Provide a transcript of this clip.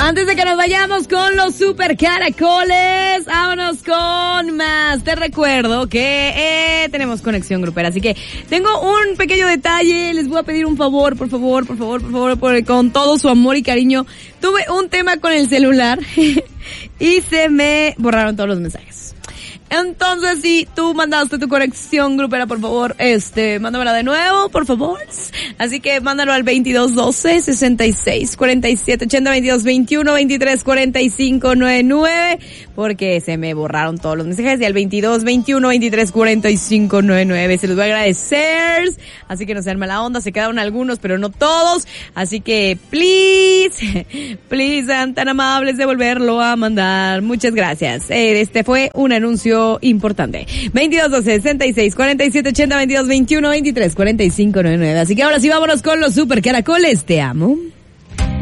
Antes de que nos vayamos con los super caracoles, vámonos con más. Te recuerdo que tenemos conexión grupera, así que tengo un pequeño detalle. Les voy a pedir un favor, por favor, con todo su amor y cariño. Tuve un tema con el celular y se me borraron todos los mensajes. Entonces, si tú mandaste tu conexión grupera, por favor, mándamela de nuevo, por favor. Así que mándalo al 2212 66 47 80 22 21 23 45 99, porque se me borraron todos los mensajes, y al 22 21 23 45 99. Se los voy a agradecer. Así que no sean mala onda, se quedaron algunos, pero no todos. Así que, please, sean tan amables de volverlo a mandar. Muchas gracias. Este fue un anuncio importante. 22 12 66 47 80 22 21 23 45 99. Así que ahora sí vámonos con los super caracoles. Te amo.